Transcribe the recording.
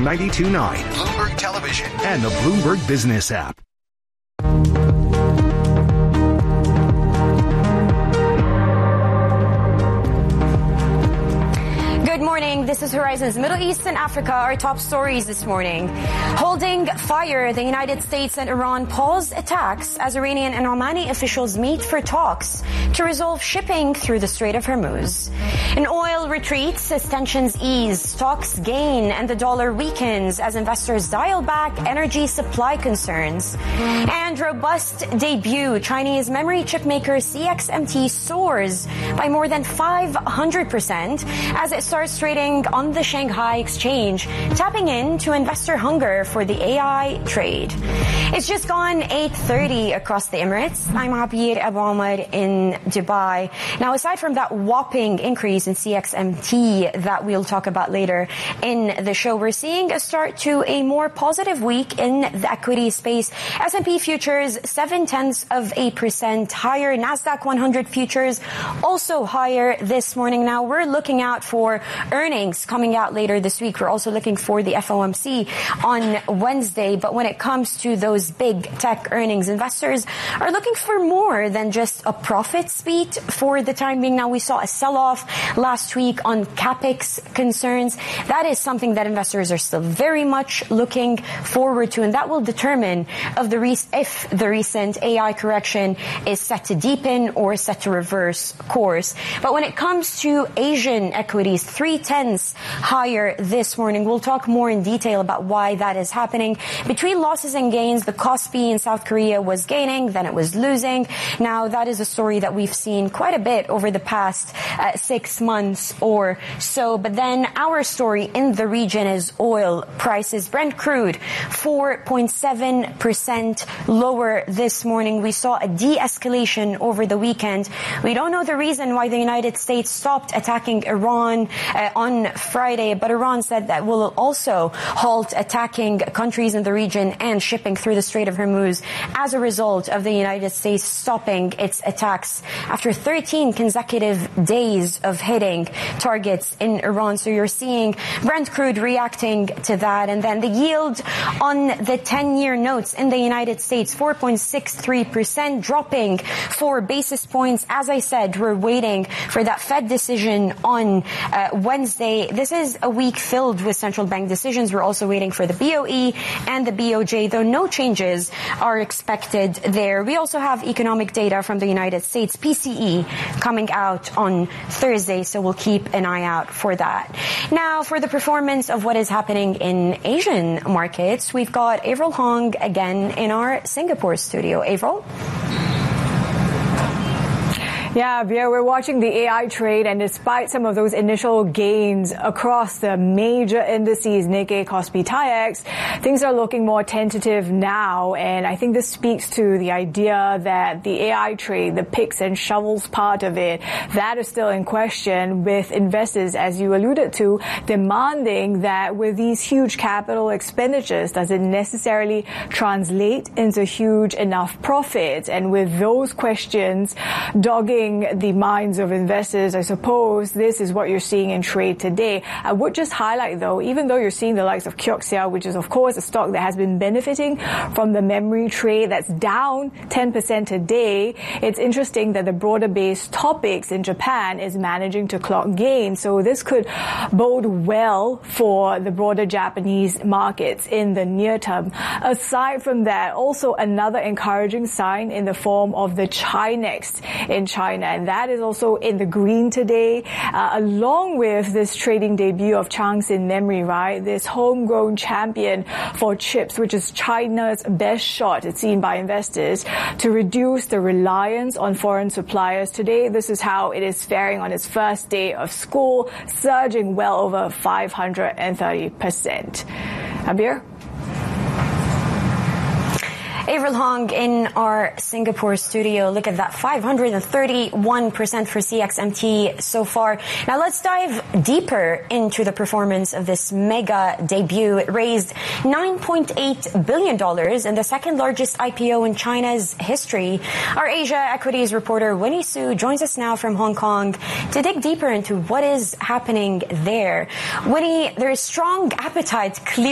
92.9, Bloomberg Television, and the Bloomberg Business app. Good morning. This is Horizon's Middle East and Africa. Our top stories this morning. Holding fire, the United States and Iran pause attacks as Iranian and Omani officials meet for talks to resolve shipping through the Strait of Hormuz. And oil retreats as tensions ease, stocks gain, and the dollar weakens as investors dial back energy supply concerns. And robust debut, Chinese memory chip maker CXMT soars by more than 500% as it starts trading on the Shanghai Exchange, tapping into investor hunger for the AI trade. It's just gone 8:30 across the Emirates. I'm Abir Abu Omar in Dubai. Now, aside from that whopping increase in CXMT that we'll talk about later in the show, we're seeing a start to a more positive week in the equity space. S&P futures 0.7% higher. NASDAQ 100 futures also higher this morning. Now, we're looking out for earnings coming out later this week. We're also looking for the FOMC on Wednesday. But when it comes to those big tech earnings, investors are looking for more than just a profits beat for the time being. Now, we saw a sell-off last week on capex concerns. That is something that investors are still very much looking forward to, and that will determine if the recent AI correction is set to deepen or set to reverse course. But when it comes to Asian equities, 0.3 higher this morning. We'll talk more in detail about why that is happening. Between losses and gains, the Kospi in South Korea was gaining, then it was losing. Now, that is a story that we've seen quite a bit over the past 6 months or so. But then our story in the region is oil prices. Brent crude 4.7% lower this morning. We saw a de-escalation over the weekend. We don't know the reason why the United States stopped attacking Iran on Friday, but Iran said that will also halt attacking countries in the region and shipping through the Strait of Hormuz as a result of the United States stopping its attacks after 13 consecutive days of hitting targets in Iran. So you're seeing Brent crude reacting to that. And then the yield on the 10-year notes in the United States, 4.63%, dropping 4 basis points. As I said, we're waiting for that Fed decision on Wednesday. This is a week filled with central bank decisions. We're also waiting for the BOE and the BOJ, though no changes are expected there. We also have economic data from the United States, PCE, coming out on Thursday, so we'll keep an eye out for that. Now, for the performance of what is happening in Asian markets, we've got Avril Hong again in our Singapore studio. Avril? Yeah, we're watching the AI trade, and despite some of those initial gains across the major indices, Nikkei, Kospi, TAIEX, things are looking more tentative now. And I think this speaks to the idea that the AI trade, the picks and shovels part of it, that is still in question, with investors, as you alluded to, demanding that with these huge capital expenditures, does it necessarily translate into huge enough profits? And with those questions dogging the minds of investors, I suppose this is what you're seeing in trade today. I would just highlight, though, even though you're seeing the likes of Kioxia, which is, of course, a stock that has been benefiting from the memory trade that's down 10% today, it's interesting that the broader base topics in Japan is managing to clock gains. So this could bode well for the broader Japanese markets in the near term. Aside from that, also another encouraging sign in the form of the Chinex in China. And that is also in the green today, along with this trading debut of Changxin Memory, right? This homegrown champion for chips, which is China's best shot, it's seen by investors, to reduce the reliance on foreign suppliers. Today, this is how it is faring on its first day of school, surging well over 530%. Abir? Avril Hong in our Singapore studio. Look at that, 531% for CXMT so far. Now let's dive deeper into the performance of this mega debut. It raised $9.8 billion and the second largest IPO in China's history. Our Asia equities reporter Winnie Su joins us now from Hong Kong to dig deeper into what is happening there. Winnie, there is strong appetite clearly